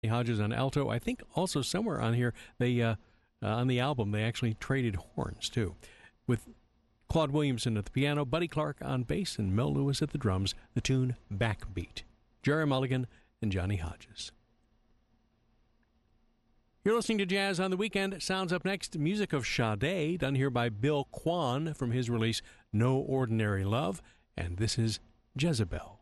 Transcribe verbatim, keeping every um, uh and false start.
Hodges on alto. I think also somewhere on here, they uh, uh, on the album, they actually traded horns, too. With Claude Williamson at the piano, Buddy Clark on bass, and Mel Lewis at the drums, the tune Backbeat. Jerry Mulligan and Johnny Hodges. You're listening to Jazz on the Weekend. Sounds up next, music of Sade, done here by Bill Kwan from his release No Ordinary Love, and this is Jezebel.